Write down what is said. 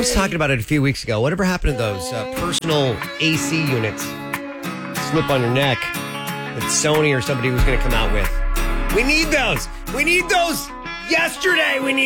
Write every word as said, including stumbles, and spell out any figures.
was talking about it a few weeks ago. Whatever happened to those uh, personal A C units? Slip on your neck that Sony or somebody was going to come out with. We need those. We need those yesterday. We need